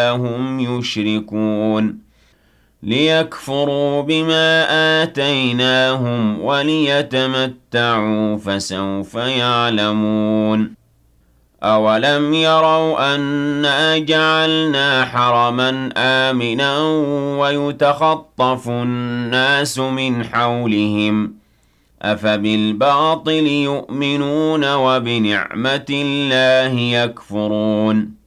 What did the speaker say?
ما هم يشركون ليكفروا بما آتيناهم وليتمتعوا فسوف يعلمون أولم يروا أنا جعلنا حرما آمنا ويتخطف الناس من حولهم أفبالباطل يؤمنون وبنعمة الله يكفرون